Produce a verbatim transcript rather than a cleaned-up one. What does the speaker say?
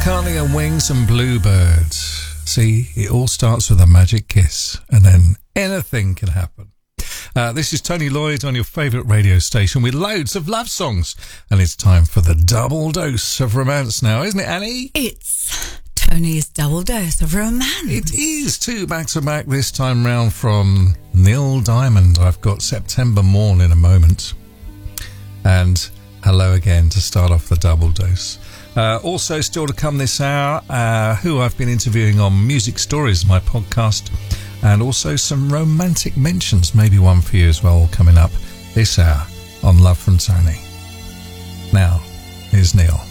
McCartney and Wings and Bluebirds. See, it all starts with a magic kiss, and then anything can happen. Uh, this is Tony Lloyd on your favourite radio station with loads of love songs. And it's time for the double dose of romance now, isn't it, Annie? It's Tony's double dose of romance. It is, two back to back this time round from Neil Diamond. I've got September Morn in a moment. And hello again to start off the double dose. Uh, also still to come this hour, uh, who I've been interviewing on Music Stories, my podcast, and also some romantic mentions, maybe one for you as well, coming up this hour on Love from Tony. Now, here's Neil.